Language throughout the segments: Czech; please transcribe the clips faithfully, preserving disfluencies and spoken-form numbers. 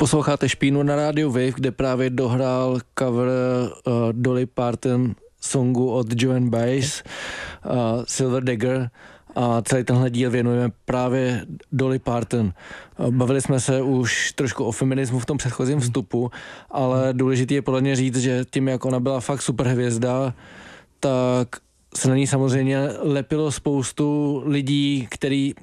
Posloucháte Špínu na rádiu Wave, kde právě dohrál cover uh, Dolly Parton songu od Joan Baez, uh, Silver Dagger, a celý tenhle díl věnujeme právě Dolly Parton. Bavili jsme se už trošku o feminismu v tom předchozím vstupu, ale důležité je podle mě říct, že tím, jak ona byla fakt super hvězda, tak se na ní samozřejmě lepilo spoustu lidí, který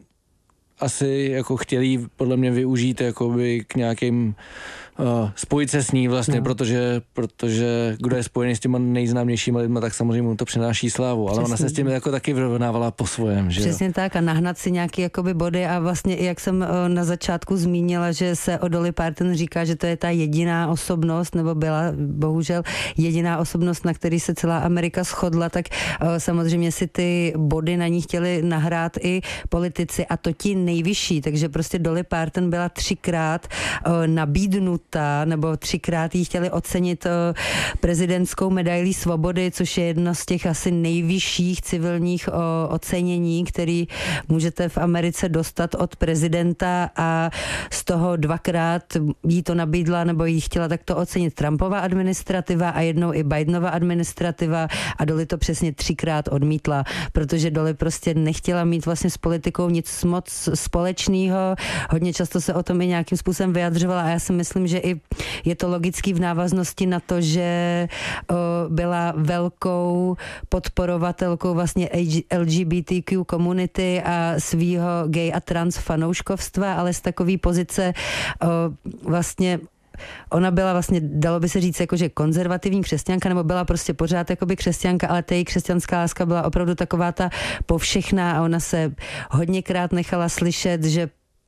asi jako chtěli podle mě využít jakoby k nějakým uh, spojit se s ní vlastně, no. protože, protože kdo je spojený s těma nejznámějšíma lidma, tak samozřejmě mu to přináší slávu, ale přesně. Ona se s tím jako taky vyrovnávala po svém, že Přesně jo? Tak a nahnat si nějaký jakoby body a vlastně i jak jsem uh, na začátku zmínila, že se o Dolly Parton říká, že to je ta jediná osobnost, nebo byla bohužel jediná osobnost, na který se celá Amerika shodla, tak uh, samozřejmě si ty body na ní chtěli nahrát i politici a to ti nejvyšší, takže prostě Dolly Parton byla třikrát uh, nabídnuta, nebo třikrát jí chtěli ocenit uh, prezidentskou medailí svobody, což je jedno z těch asi nejvyšších civilních uh, ocenění, který můžete v Americe dostat od prezidenta, a z toho dvakrát jí to nabídla, nebo jí chtěla takto ocenit Trumpova administrativa a jednou i Bidenova administrativa, a Dolly to přesně třikrát odmítla, protože Dolly prostě nechtěla mít vlastně s politikou nic moc společného. Hodně často se o tom i nějakým způsobem vyjadřovala a já si myslím, že i je to logický v návaznosti na to, že o, byla velkou podporovatelkou vlastně L G B T Q komunity a svýho gay a trans fanouškovstva, ale z takové pozice o, vlastně ona byla vlastně, dalo by se říct, jako, že konzervativní křesťanka, nebo byla prostě pořád jakoby křesťanka, ale ta její křesťanská láska byla opravdu taková ta povšechná a ona se hodněkrát nechala slyšet, že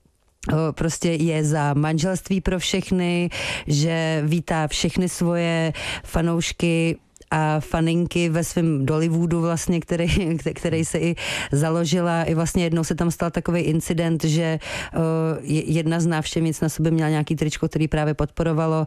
prostě je za manželství pro všechny, že vítá všechny svoje fanoušky a faninky ve svém Dollywoodu vlastně, který, který se i založila. I vlastně jednou se tam stal takový incident, že uh, jedna z návštěvnic na sobě měla nějaký tričko, který právě podporovalo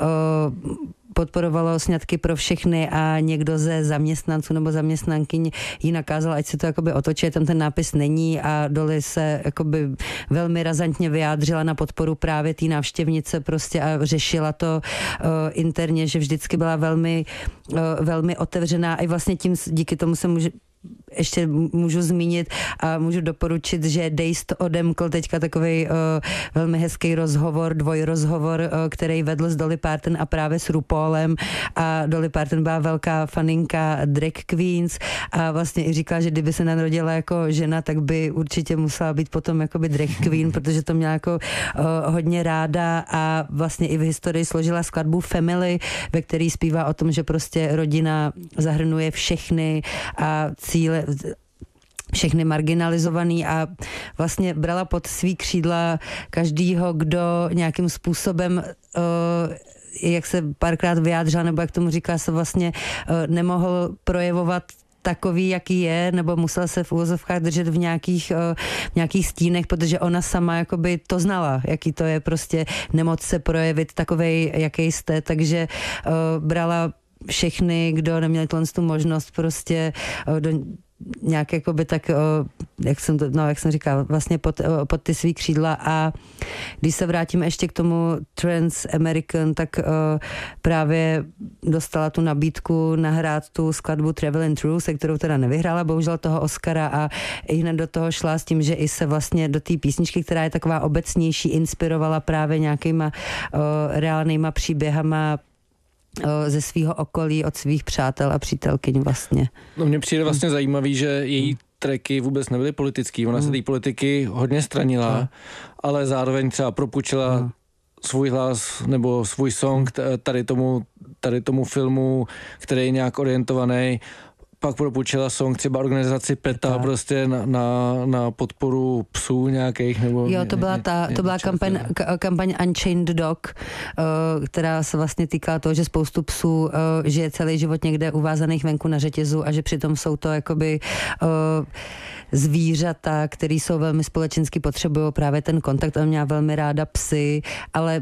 uh, podporovalo sňatky pro všechny a někdo ze zaměstnanců nebo zaměstnankyň jí nakázal, ať si to jakoby otočí, tam ten nápis není, a Dolly se jakoby velmi razantně vyjádřila na podporu právě té návštěvnice prostě a řešila to uh, interně, že vždycky byla velmi, uh, velmi otevřená, a i vlastně tím díky tomu se může ještě můžu zmínit a můžu doporučit, že Dejst odemkl teďka takovej uh, velmi hezký rozhovor, dvojrozhovor, uh, který vedl s Dolly Parton a právě s RuPaulem, a Dolly Parton byla velká faninka drag queens a vlastně i říkala, že kdyby se narodila jako žena, tak by určitě musela být potom jakoby drag queen, protože to měla jako uh, hodně ráda, a vlastně i v historii složila skladbu Family, ve který zpívá o tom, že prostě rodina zahrnuje všechny a cíle, všechny marginalizovaný, a vlastně brala pod svý křídla každýho, kdo nějakým způsobem, uh, jak se párkrát vyjádřila, nebo jak tomu říká, se vlastně uh, nemohl projevovat takový, jaký je, nebo musela se v úvozovkách držet v nějakých, uh, v nějakých stínech, protože ona sama jakoby to znala, jaký to je prostě nemoc se projevit takovej, jaký jste, takže uh, brala všechny, kdo neměli tu možnost prostě uh, do nějak jakoby tak, jak jsem, to, no, jak jsem říkala, vlastně pod, pod ty svý křídla. A když se vrátím ještě k tomu Trans American, tak uh, právě dostala tu nabídku nahrát tu skladbu Travelin' Through, se kterou teda nevyhrála bohužel toho Oscara, a i hned do toho šla s tím, že i se vlastně do té písničky, která je taková obecnější, inspirovala právě nějakýma uh, reálnýma příběhama ze svého okolí, od svých přátel a přítelkyň vlastně. No, mně přijde vlastně hmm. zajímavý, že její tracky vůbec nebyly politický. Ona hmm. se té politiky hodně stranila, hmm. ale zároveň třeba propůjčila hmm. svůj hlas nebo svůj song tady tomu, tady tomu filmu, který je nějak orientovaný. Pak propůjčila song třeba organizaci PETA tak. prostě na, na, na podporu psů nějakých. Nebo jo, to byla, ta, to byla kampaň, kampaň Unchained Dog, uh, která se vlastně týká toho, že spoustu psů uh, žije celý život někde uvázaných venku na řetězu a že přitom jsou to jakoby uh, zvířata, který jsou velmi společensky, potřebují právě ten kontakt. Ona měla velmi ráda psy, ale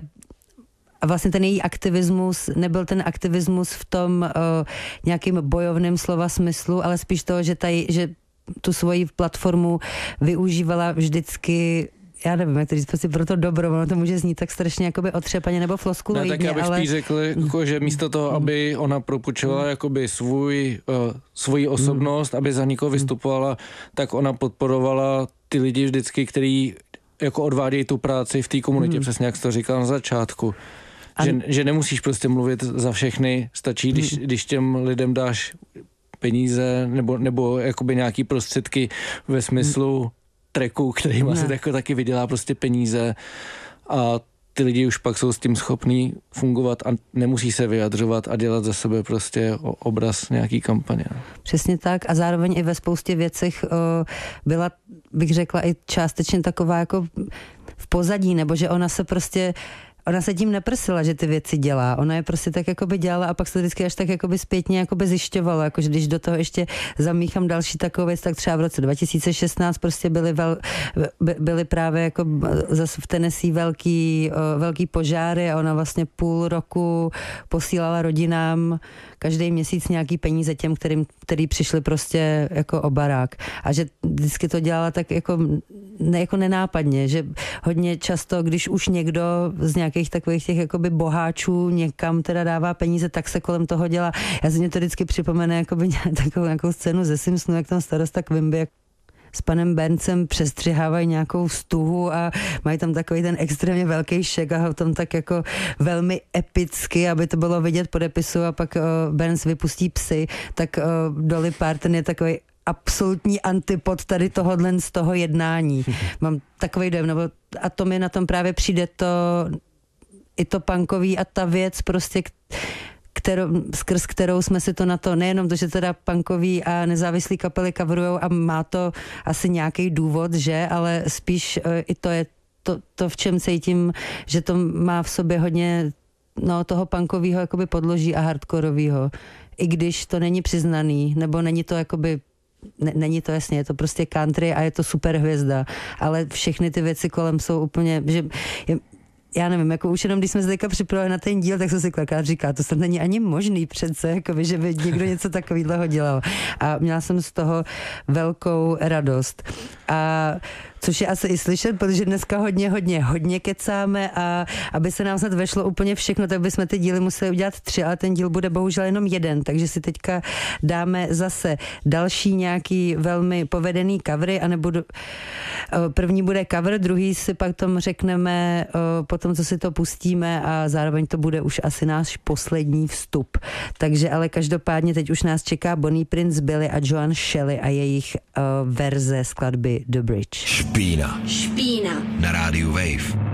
a vlastně ten její aktivismus nebyl ten aktivismus v tom uh, nějakým bojovným slova smyslu, ale spíš toho, že, taj, že tu svoji platformu využívala vždycky já nevím, jak to říct, prostě pro to dobro, ono to může znít tak strašně jakoby otřepaně nebo floskuloidně, ne, tak já bych ale... spíš řekl, jako, že místo toho, aby ona propůjčovala jakoby svůj, uh, svoji osobnost, aby za nikoho vystupovala, tak ona podporovala ty lidi vždycky, který jako odvádějí tu práci v té komunitě, hmm. přesně jak jsi to říkal na začátku. A... Že, že nemusíš prostě mluvit za všechny, stačí, když, hmm. když těm lidem dáš peníze nebo, nebo jakoby nějaký prostředky ve smyslu hmm. tracku, kterým asi jako taky vydělá prostě peníze a ty lidi už pak jsou s tím schopní fungovat a nemusí se vyjadřovat a dělat za sebe prostě obraz nějaký kampaně. Přesně tak a zároveň i ve spoustě věcech o, byla, bych řekla, i částečně taková jako v pozadí, nebo že ona se prostě Ona se tím neprsila, že ty věci dělá. Ona je prostě tak jakoby dělala a pak se to vždycky až tak jakoby zpětně jakoby zjišťovalo. Jakože když do toho ještě zamíchám další takovou věc, tak třeba v roce dva tisíce šestnáct prostě byly, vel, byly právě jako zase v Tennessee velký, velký požáry a ona vlastně půl roku posílala rodinám každý měsíc nějaký peníze těm, kterým, který přišli prostě jako o barák. A že vždycky to dělala tak jako, ne, jako nenápadně, že hodně často, když už někdo z nějakých takových těch jakoby boháčů někam teda dává peníze, tak se kolem toho dělá. Já si mě to vždycky připomene jakoby takovou nějakou scénu ze Simpsonu, jak tam starosta Quimby jak s panem Berncem přestřihávají nějakou stuhu a mají tam takový ten extrémně velký šek a ho tam tak jako velmi epicky, aby to bylo vidět po depisu a pak uh, Berns vypustí psy, tak uh, Dolly Parton je takový absolutní antipod tady tohodlen z toho jednání. Mám takový dojem, nebo a to mi na tom právě přijde to i to punkový a ta věc prostě kterou, skrz kterou jsme si to na to, nejenom to, že teda punkový a nezávislý kapely coverujou a má to asi nějaký důvod, že, ale spíš uh, i to je to, to, v čem cítím, že to má v sobě hodně no, toho punkovýho jakoby podloží a hardkorovýho. I když to není přiznaný, nebo není to jakoby Ne, není to jasně, je to prostě country a je to super hvězda, ale všechny ty věci kolem jsou úplně, že je, já nevím, jako už jenom když jsme se teďka připravili na ten díl, tak jsem si kolikrát říká, to snad není ani možný přece, jakoby, že by někdo něco takového dělal. A měla jsem z toho velkou radost. A což je asi i slyšet, protože dneska hodně, hodně, hodně kecáme a aby se nám snad vešlo úplně všechno, tak bychom ty díly museli udělat tři, ale ten díl bude bohužel jenom jeden, takže si teďka dáme zase další nějaký velmi povedený covery a nebudu, první bude cover, druhý si pak tom řekneme potom, co si to pustíme a zároveň to bude už asi náš poslední vstup. Takže ale každopádně teď už nás čeká Bonnie Prince Billy a Joan Shelley a jejich uh, verze skladby The Bridge. Špína. Špína. Na rádiu Wave.